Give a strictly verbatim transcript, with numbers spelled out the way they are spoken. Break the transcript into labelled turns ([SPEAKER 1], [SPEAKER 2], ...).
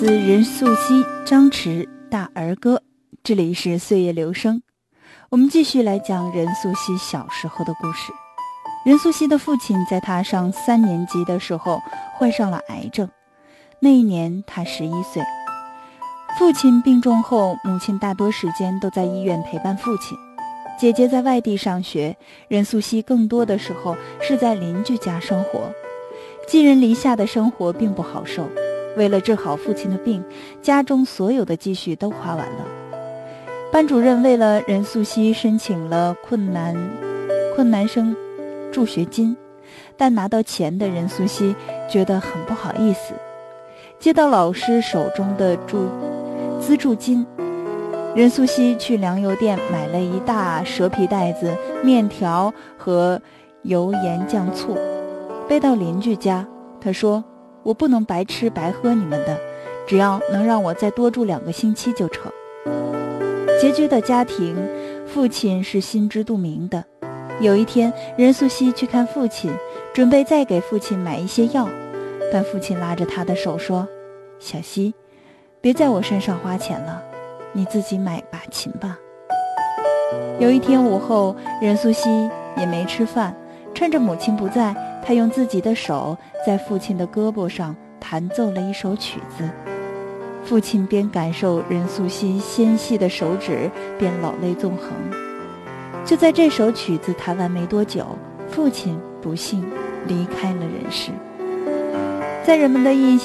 [SPEAKER 1] 自任素汐、张弛大儿歌，这里是岁月流声。我们继续来讲任素汐小时候的故事。任素汐的父亲在她上三年级的时候患上了癌症，那一年她十一岁。父亲病重后，母亲大多时间都在医院陪伴父亲。姐姐在外地上学，任素汐更多的时候是在邻居家生活。寄人篱下的生活并不好受，为了治好父亲的病，家中所有的积蓄都花完了。班主任为了任素汐申请了困难困难生助学金，但拿到钱的任素汐觉得很不好意思。接到老师手中的助资助金，任素汐去粮油店买了一大蛇皮袋子面条和油盐酱醋，背到邻居家。她说，我不能白吃白喝你们的，只要能让我再多住两个星期就成。拮据的家庭，父亲是心知肚明的。有一天，任素汐去看父亲，准备再给父亲买一些药，但父亲拉着她的手说，小汐，别在我身上花钱了，你自己买把琴吧。有一天午后，任素汐也没吃饭，趁着母亲不在，她用自己的手在父亲的胳膊上弹奏了一首曲子。父亲边感受任素汐纤细的手指，边老泪纵横。就在这首曲子弹完没多久，父亲不幸离开了人世。在人们的印象